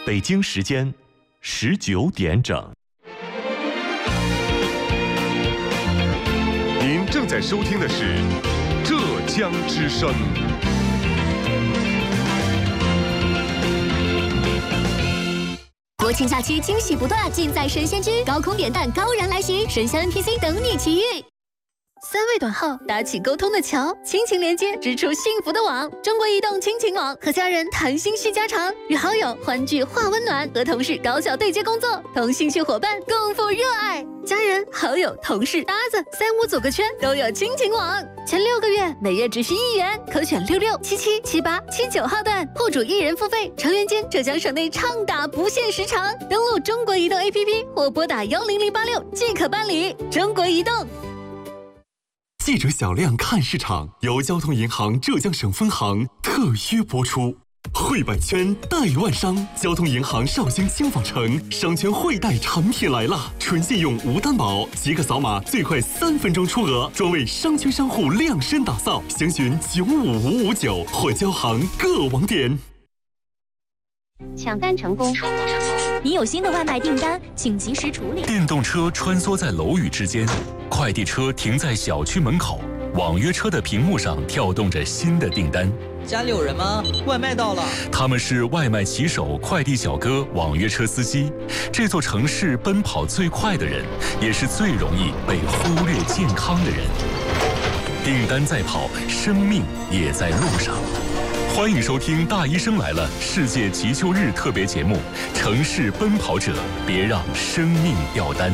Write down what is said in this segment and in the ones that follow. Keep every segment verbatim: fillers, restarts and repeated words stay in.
北京时间十九点整。 您正在收听的是浙江之声。 国庆假期惊喜不断，尽在神仙居，高空点弹高燃来袭，神仙 N P C 等你奇遇。三位短号搭起沟通的桥，亲情连接织出幸福的网。中国移动亲情网，和家人谈心叙家常，与好友欢聚话温暖，和同事高效对接工作，同兴趣伙伴共赴热爱。家人、好友、同事、搭子，三五组个圈都有亲情网。前六个月每月只需一元，可选六六、七七、七八、七九号段，户主一人付费，成员间浙江省内畅打不限时长。登录中国移动 A P P 或拨打幺零零八六即可办理。中国移动。 记者小亮看市场由交通银行浙江省分行特约播出。汇百圈代万商，交通银行绍兴轻纺城商圈汇贷产品来了，纯信用无担保，即可扫码最快三分钟出额，专为商圈商户量身打造。详询九五五五九或交行各网点。 抢单成功！ 你有新的外卖订单，请及时处理。 电动车穿梭在楼宇之间，快递车停在小区门口，网约车的屏幕上跳动着新的订单。 家里有人吗？外卖到了。 他们是外卖骑手、快递小哥、网约车司机，这座城市奔跑最快的人，也是最容易被忽略健康的人。订单在跑，生命也在路上。欢迎收听《大医生来了》世界急救日特别节目《城市奔跑者》，别让生命掉单。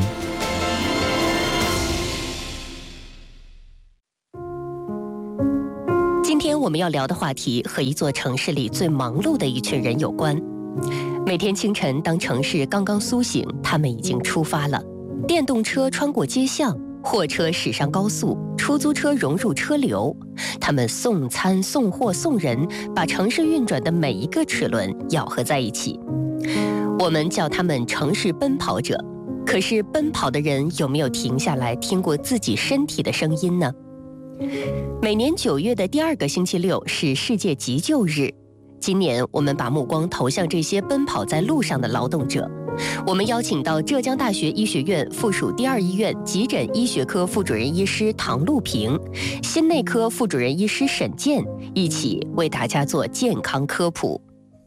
今天我们要聊的话题和一座城市里最忙碌的一群人有关。每天清晨，当城市刚刚苏醒，他们已经出发了。电动车穿过街巷，货车驶上高速，出租车融入车流，他们送餐、送货、送人，把城市运转的每一个齿轮咬合在一起。我们叫他们城市奔跑者。可是奔跑的人有没有停下来听过自己身体的声音呢？每年九月的第二个星期六是世界急救日。今年我们把目光投向这些奔跑在路上的劳动者。我们邀请到浙江大学医学院附属第二医院急诊医学科副主任医师唐路平、心内科副主任医师沈健，一起为大家做健康科普。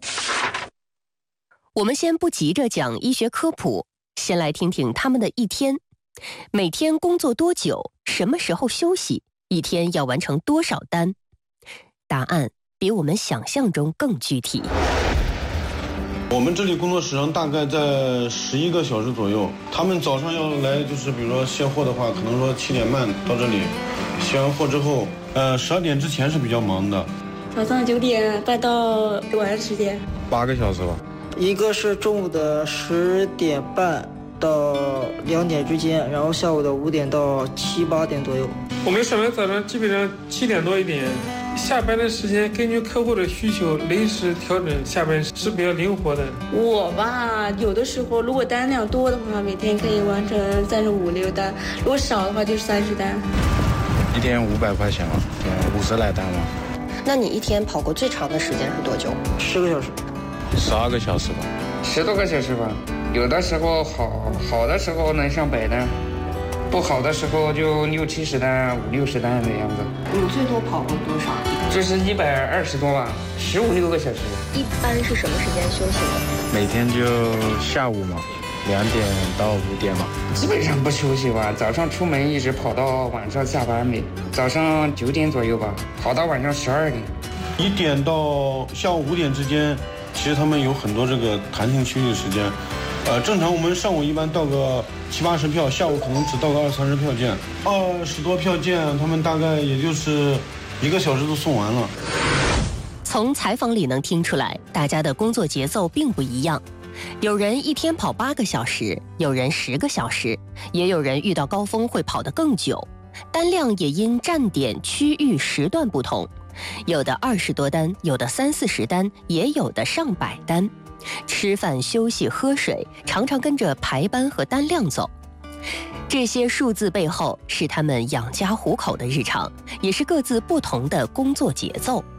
我们先不急着讲医学科普，先来听听他们的一天。每天工作多久？什么时候休息？一天要完成多少单？答案比我们想象中更具体。 我们这里工作时长大概在十一个小时左右。他们早上要来，就是比如说卸货的话，可能说七点半到这里，卸完货之后，呃，十二点之前是比较忙的。 早上九点半到晚上十点， 八个小时吧。 一个是中午的十点半到两点之间，然后下午的五点到七八点左右。 我们上班早上基本上七点多一点，下班的时间根据客户的需求临时调整下班是比较灵活的。 我吧，有的时候如果单量多的话，每天可以完成三十五六单；如果少的话就是三十单。 一天五百块钱嘛，五十来单嘛。 那你一天跑过最长的时间是多久？ 十个小时， 十二个小时吧， 十多个小时吧。有的时候好好的时候能上百单，不好的时候就六七十单、五六十单的样子。 你最多跑过多少？ 这是一百二十多吧，十五六个小时。 一般是什么时间休息的？ 每天就下午嘛，两点到五点嘛。 基本上不休息吧，早上出门一直跑到晚上下班没。早上九点左右吧，跑到晚上十二点。 一点到下午五点之间，其实他们有很多这个弹性休息时间。呃，正常我们上午一般到个七八十票，下午可能只到个二三十票件，二十多票件，他们大概也就是一个小时都送完了。 从采访里能听出来，大家的工作节奏并不一样。有人一天跑八个小时，有人十个小时，也有人遇到高峰会跑得更久。单量也因站点、区域、时段不同，有的二十多单，有的三四十单，也有的上百单。吃饭、休息、喝水，常常跟着排班和单量走。这些数字背后是他们养家糊口的日常，也是各自不同的工作节奏。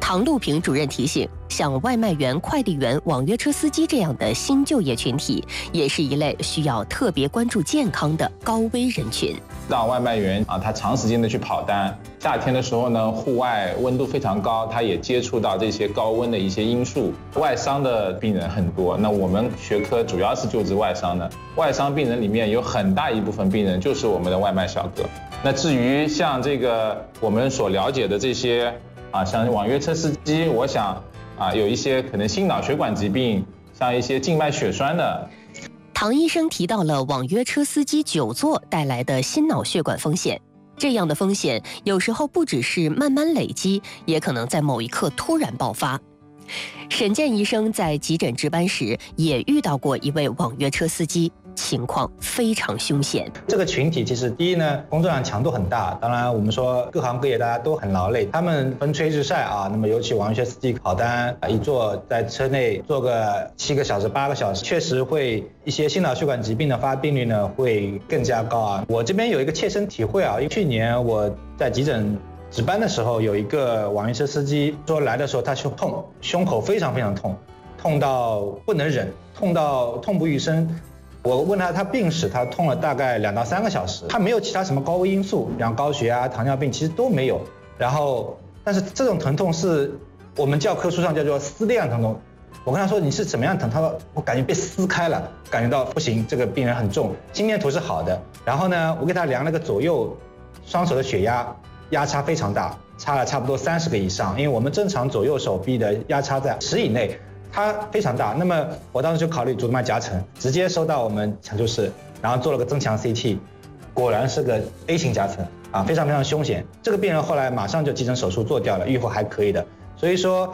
唐路平主任提醒，像外卖员、快递员、网约车司机这样的新就业群体，也是一类需要特别关注健康的高危人群。 让外卖员啊，他长时间的去跑单，夏天的时候呢，户外温度非常高，他也接触到这些高温的一些因素。外伤的病人很多，那我们学科主要是救治外伤的。外伤病人里面有很大一部分病人就是我们的外卖小哥。那至于像这个我们所了解的这些啊，像网约车司机，我想啊，有一些可能心脑血管疾病，像一些静脉血栓的。 唐医生提到了网约车司机久坐带来的心脑血管风险，这样的风险有时候不只是慢慢累积，也可能在某一刻突然爆发。沈健医生在急诊值班时也遇到过一位网约车司机，情况非常凶险。 这个群体其实第一呢，工作量强度很大，当然我们说各行各业大家都很劳累，他们风吹日晒啊，那么尤其网约车司机跑单一坐在车内坐个七个小时八个小时，确实会一些心脑血管疾病的发病率呢会更加高啊。我这边有一个切身体会啊，因为去年我在急诊值班的时候，有一个网约车司机说来的时候他胸痛，胸口非常非常痛，痛到不能忍，痛到痛不欲生。我问他他病史，他痛了大概两到三个小时，他没有其他什么高危因素，像高血压、糖尿病其实都没有。然后，但是这种疼痛是我们教科书上叫做撕裂样疼痛。我跟他说你是怎么样疼，他说我感觉被撕开了，感觉到不行，这个病人很重，心电图是好的。然后呢，我给他量了个左右双手的血压。压差非常大，差了差不多三十个以上，因为我们正常左右手臂的压差在十以内，它非常大。那么我当时就考虑主动脉夹层，直接收到我们抢救室，然后做了个增强 C T， 果然是个 A 型夹层啊，非常非常凶险。这个病人后来马上就急诊手术做掉了，预后还可以的。所以说